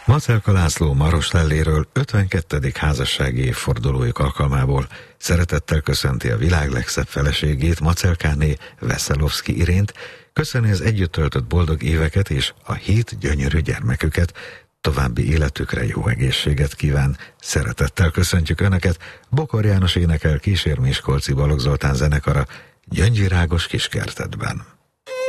Macelka László Maros Lelléről 52. házassági évfordulójuk alkalmából szeretettel köszönti a világ legszebb feleségét, Macelkáné Veszelovszky Irént, köszöni az együtt töltött boldog éveket és a 7 gyönyörű gyermeküket, további életükre jó egészséget kíván. Szeretettel köszöntjük Önöket, Bokor János énekel, kísér Miskolci Balogh Zoltán zenekara Gyöngyvirágos kiskertedben.